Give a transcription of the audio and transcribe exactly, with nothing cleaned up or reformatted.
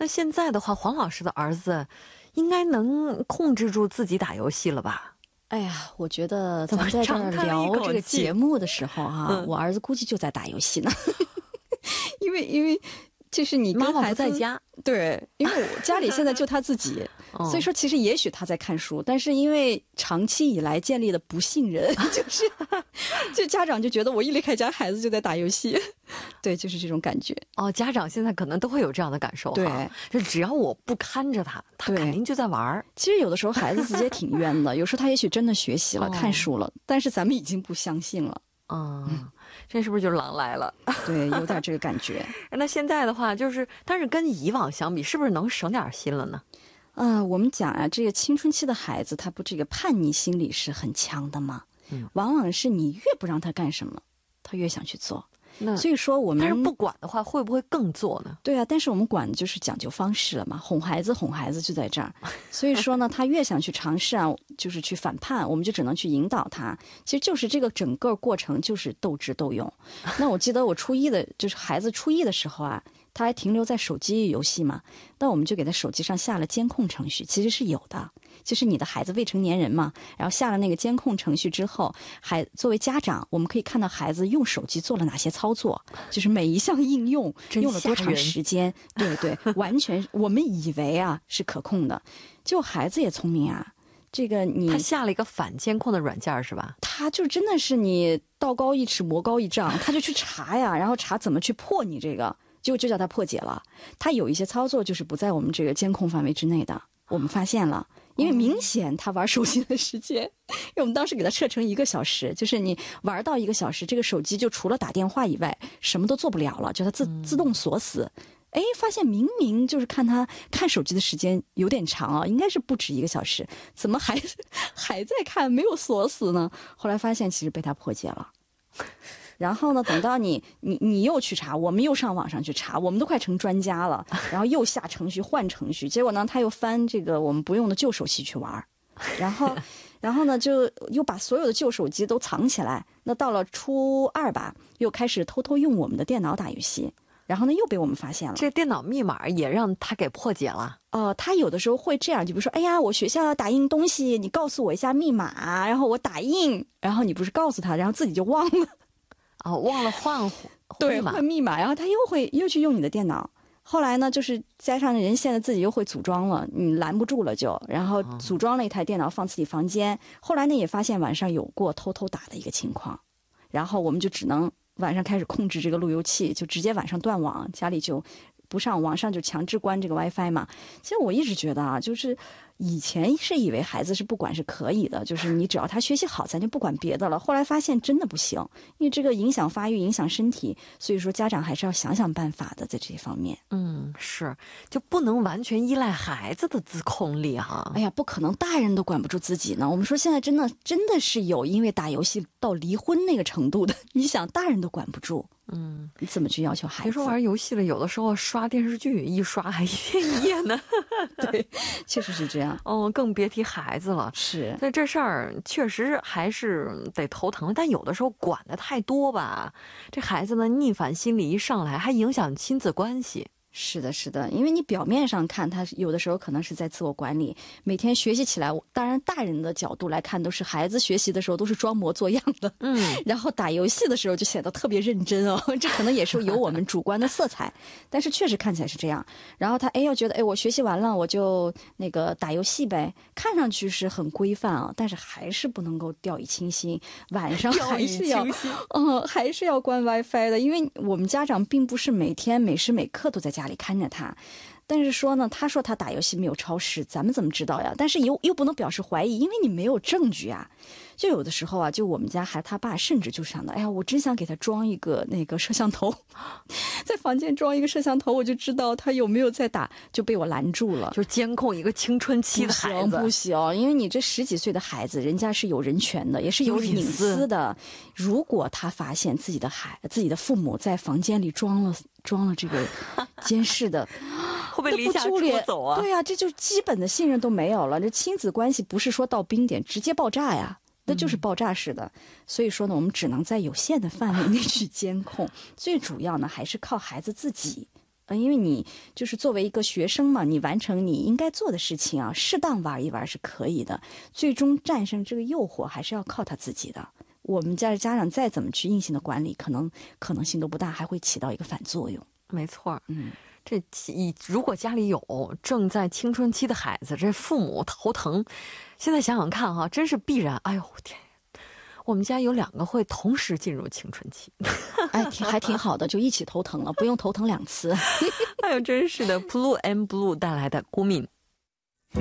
那现在的话，黄老师的儿子应该能控制住自己打游戏了吧？ 哎呀，我觉得咱们在这儿聊这个节目的时候啊，嗯、我儿子估计就在打游戏呢，因为因为就是你跟孩子在家， 对，因为我家里现在就他自己，所以说其实也许他在看书，但是因为长期以来建立的不信任，就是就家长就觉得我一离开家，孩子就在打游戏，对，就是这种感觉。 哦，家长现在可能都会有这样的感受， 对， 就只要我不看着他，他肯定就在玩。 其实有的时候孩子自己也挺冤的，有时候他也许真的学习了、哦、看书了，但是咱们已经不相信了。 嗯，嗯这是不是就是狼来了？ 对，有点这个感觉。 那现在的话，就是但是跟以往相比，是不是能省点心了呢？ 啊、呃，我们讲啊，这个青春期的孩子，他不这个叛逆心理是很强的吗？嗯，往往是你越不让他干什么，他越想去做。那所以说我们但是不管的话，会不会更做呢？ 对啊，但是我们管就是讲究方式了嘛，哄孩子哄孩子就在这儿。所以说呢，他越想去尝试啊，就是去反叛，我们就只能去引导他。其实就是这个整个过程就是斗智斗勇。那我记得我初一的，就是孩子初一的时候啊，他还停留在手机游戏嘛，那我们就给他手机上下了监控程序，其实是有的。就是你的孩子未成年人嘛，然后下了那个监控程序之后，还作为家长，我们可以看到孩子用手机做了哪些操作，就是每一项应用用了多长时间，对对，完全我们以为啊是可控的，就孩子也聪明啊。这个你他下了一个反监控的软件是吧？ 他就真的是你道高一尺魔高一丈，他就去查呀，然后查怎么去破你这个，结果就叫他破解了。他有一些操作就是不在我们这个监控范围之内的，我们发现了。因为明显他玩手机的时间，因为我们当时给他设成一个小时，就是你玩到一个小时，这个手机就除了打电话以外什么都做不了了，就它自自动锁死。哎，发现明明就是看他看手机的时间有点长啊，应该是不止一个小时，怎么还还在看没有锁死呢？后来发现其实被他破解了。然后呢，等到你你你又去查，我们又上网上去查，我们都快成专家了，然后又下程序换程序，结果呢他又翻这个我们不用的旧手机去玩，然后然后呢就又把所有的旧手机都藏起来。那到了初二吧，又开始偷偷用我们的电脑打游戏，然后呢又被我们发现了。 这电脑密码也让他给破解了。 哦、呃，他有的时候会这样，就比如说，哎呀，我学校要打印东西，你告诉我一下密码，然后我打印，然后你不是告诉他，然后自己就忘了。 哦，忘了换对换密码，然后他又会又去用你的电脑。后来呢，就是加上人现在自己又会组装了，你拦不住了就，然后组装了一台电脑放自己房间。后来呢，也发现晚上有过偷偷打的一个情况，然后我们就只能晚上开始控制这个路由器，就直接晚上断网，家里就不上网上就强制关这个 WiFi 嘛。其实我一直觉得啊，就是以前是以为孩子是不管是可以的，就是你只要他学习好咱就不管别的了，后来发现真的不行，因为这个影响发育影响身体，所以说家长还是要想想办法的在这方面。 嗯，是，就不能完全依赖孩子的自控力哈。 哎呀，不可能大人都管不住自己呢。我们说现在真的真的是有因为打游戏到离婚那个程度的，你想大人都管不住，嗯，你怎么去要求孩子？ 别说玩游戏了，有的时候刷电视剧一刷还一天一夜呢。 对，确实是这样。 哦，更别提孩子了。 是， 所以这事儿确实还是得头疼，但有的时候管得太多吧，这孩子的逆反心理一上来，还影响亲子关系。 是的，是的，因为你表面上看他有的时候可能是在自我管理，每天学习起来，当然大人的角度来看都是孩子学习的时候都是装模作样的，嗯，然后打游戏的时候就显得特别认真哦，这可能也是有我们主观的色彩，但是确实看起来是这样。然后他哎要觉得哎我学习完了我就那个打游戏呗，看上去是很规范啊，但是还是不能够掉以轻心，晚上还是要嗯还是要关 WiFi 的，因为我们家长并不是每天每时每刻都在家里看着他，但是说呢，他说他打游戏没有超时，咱们怎么知道呀？但是又又不能表示怀疑，因为你没有证据啊。就有的时候啊，就我们家孩子他爸甚至就想到，哎呀，我真想给他装一个那个摄像头，在房间装一个摄像头，我就知道他有没有在打，就被我拦住了。 就监控一个青春期的孩子， 不行不行，因为你这十几岁的孩子，人家是有人权的，也是有隐私的。如果他发现自己的孩自己的父母在房间里装了装了这个监视的。 会不会离家出走啊？ 对呀、啊，这就基本的信任都没有了。这亲子关系不是说到冰点直接爆炸呀，那就是爆炸式的。嗯、所以说呢，我们只能在有限的范围内去监控。最主要呢，还是靠孩子自己， 呃，因为你就是作为一个学生嘛，你完成你应该做的事情啊，适当玩一玩是可以的，最终战胜这个诱惑还是要靠他自己的。我们家家长再怎么去硬性的管理，可能可能性都不大，还会起到一个反作用。 没错， 嗯。 这以如果家里有正在青春期的孩子，这父母头疼。现在想想看哈，真是必然。哎呦天，我们家有两个会同时进入青春期， 哎，挺还挺好的，就一起头疼了，不用头疼两次。 哎呦，真是的。Blue and Blue 带来的孤敏。